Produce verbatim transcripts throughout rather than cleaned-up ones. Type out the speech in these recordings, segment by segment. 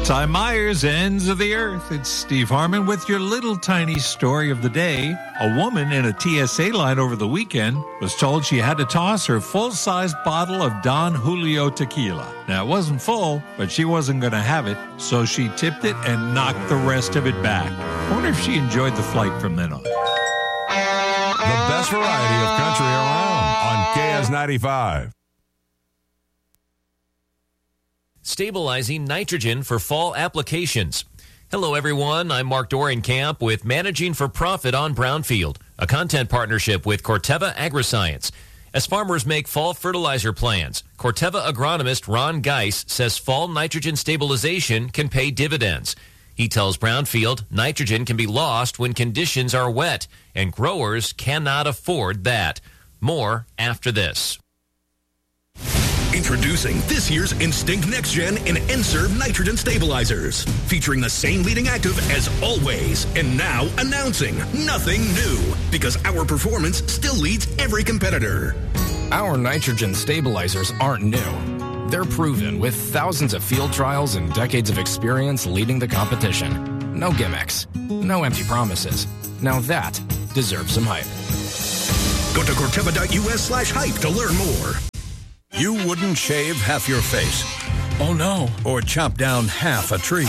Ty Myers, Ends of the Earth. It's Steve Harmon with your little tiny story of the day. A woman in a T S A line over the weekend was told she had to toss her full-sized bottle of Don Julio tequila. Now, it wasn't full, but she wasn't going to have it, so she tipped it and knocked the rest of it back. I wonder if she enjoyed the flight from then on. The best variety of country around on K S ninety-five. Stabilizing nitrogen for fall applications. Hello, everyone. I'm Mark Dorenkamp with Managing for Profit on Brownfield, a content partnership with Corteva Agriscience. As farmers make fall fertilizer plans, Corteva agronomist Ron Geis says fall nitrogen stabilization can pay dividends. He tells Brownfield nitrogen can be lost when conditions are wet, and growers cannot afford that. More after this. Introducing this year's Instinct Next Gen in N-Serve nitrogen stabilizers, featuring the same leading active as always, and now announcing nothing new, because our performance still leads every competitor. Our nitrogen stabilizers aren't new. They're proven with thousands of field trials and decades of experience leading the competition. No gimmicks, no empty promises. Now that deserves some hype. Go to Corteva.us slash hype to learn more. You wouldn't shave half your face. Oh no. Or chop down half a tree.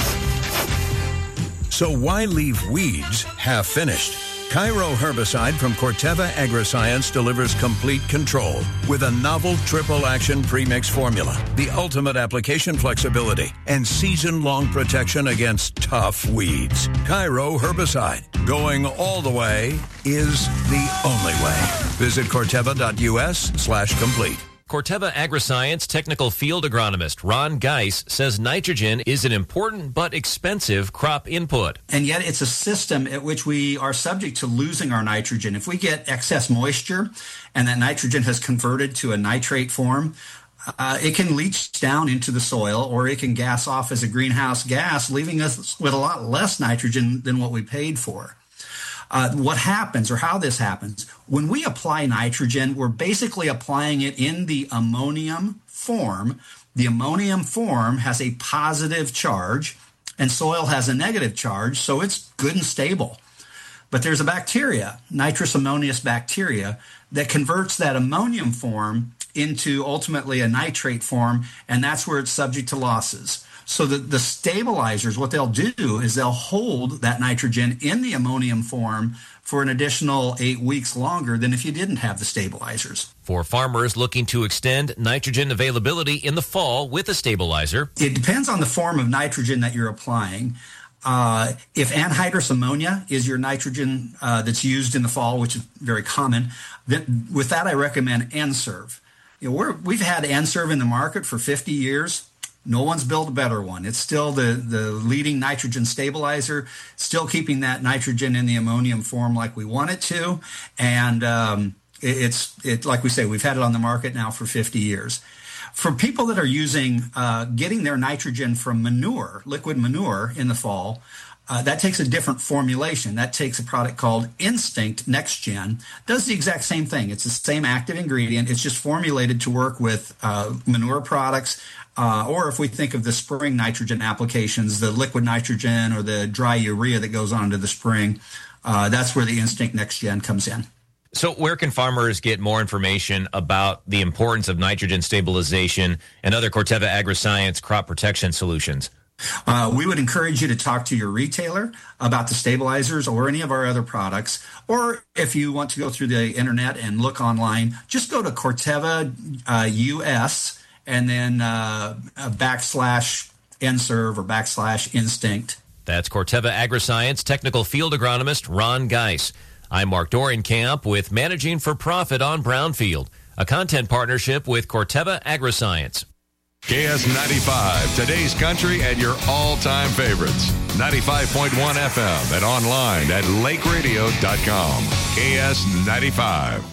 So why leave weeds half finished? Cairo herbicide from Corteva Agriscience delivers complete control with a novel triple action premix formula, the ultimate application flexibility, and season-long protection against tough weeds. Cairo herbicide, going all the way, is the only way. Visit Corteva.us slash complete. Corteva Agriscience technical field agronomist Ron Geis says nitrogen is an important but expensive crop input. And yet it's a system at which we are subject to losing our nitrogen. If we get excess moisture and that nitrogen has converted to a nitrate form, uh, it can leach down into the soil, or it can gas off as a greenhouse gas, leaving us with a lot less nitrogen than what we paid for. Uh, what happens, or how this happens, when we apply nitrogen, we're basically applying it in the ammonium form. The ammonium form has a positive charge, and soil has a negative charge, so it's good and stable. But there's a bacteria, nitrous ammonious bacteria, that converts that ammonium form into ultimately a nitrate form, and that's where it's subject to losses. So the, the stabilizers, what they'll do is they'll hold that nitrogen in the ammonium form for an additional eight weeks longer than if you didn't have the stabilizers. For farmers looking to extend nitrogen availability in the fall with a stabilizer, it depends on the form of nitrogen that you're applying. Uh, if anhydrous ammonia is your nitrogen uh, that's used in the fall, which is very common, then with that I recommend N-Serve. You know, we're, we've had N-Serve in the market for fifty years. No one's built a better one. It's still the, the leading nitrogen stabilizer, still keeping that nitrogen in the ammonium form like we want it to. And um, it, it's it like we say, we've had it on the market now for fifty years. For people that are using, uh, getting their nitrogen from manure, liquid manure in the fall, uh, that takes a different formulation. That takes a product called Instinct Next Gen. Does the exact same thing. It's the same active ingredient. It's just formulated to work with uh, manure products. Uh, or if we think of the spring nitrogen applications, the liquid nitrogen or the dry urea that goes onto the spring, uh, that's where the Instinct Next Gen comes in. So where can farmers get more information about the importance of nitrogen stabilization and other Corteva Agriscience crop protection solutions? Uh, we would encourage you to talk to your retailer about the stabilizers or any of our other products. Or if you want to go through the internet and look online, just go to Corteva uh, U S and then uh, backslash N-Serve or backslash Instinct. That's Corteva Agriscience technical field agronomist Ron Geis. I'm Mark Dorenkamp with Managing for Profit on Brownfield, a content partnership with Corteva Agriscience. K S ninety-five, today's country and your all-time favorites. ninety-five point one F M and online at lake radio dot com. K S ninety-five.